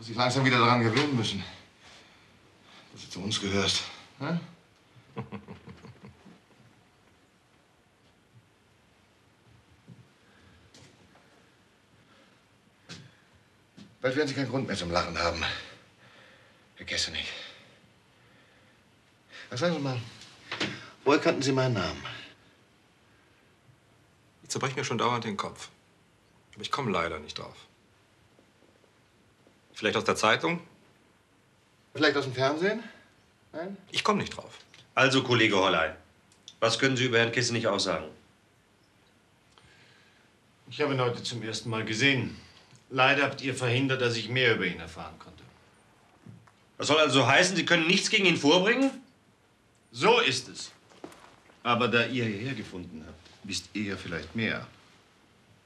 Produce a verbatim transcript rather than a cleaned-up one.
Muss dich langsam wieder daran gewöhnen müssen, dass du zu uns gehörst. Hm? Bald werden Sie keinen Grund mehr zum Lachen haben. Vergesse nicht. Was sagen Sie mal, woher kannten Sie meinen Namen? Ich zerbreche mir schon dauernd den Kopf. Aber ich komme leider nicht drauf. Vielleicht aus der Zeitung? Vielleicht aus dem Fernsehen? Nein? Ich komme nicht drauf. Also, Kollege Hollein, was können Sie über Herrn Kissenich aussagen? Ich habe ihn heute zum ersten Mal gesehen. Leider habt ihr verhindert, dass ich mehr über ihn erfahren konnte. Das soll also heißen, Sie können nichts gegen ihn vorbringen? So ist es. Aber da ihr hierher gefunden habt, wisst ihr ja vielleicht mehr.